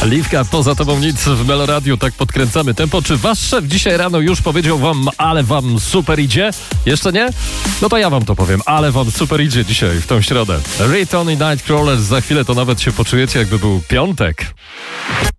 Liwka, poza tobą nic w Meloradiu, tak podkręcamy tempo. Czy wasz szef dzisiaj rano już powiedział wam, ale wam super idzie? Jeszcze nie? No to ja wam to powiem, ale wam super idzie dzisiaj, w tą środę. Riton i Nightcrawlers, za chwilę to nawet się poczujecie, jakby był piątek.